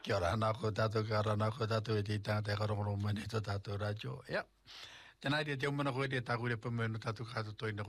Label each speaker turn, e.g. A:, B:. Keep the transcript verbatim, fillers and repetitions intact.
A: Kia ora hana ko tātou ka rana ko tātou e te tāngata e karongorongo mani to tātou radio. Ia. Tēnā ria te umana koe ria tāku ria pamenu tātou kātou toina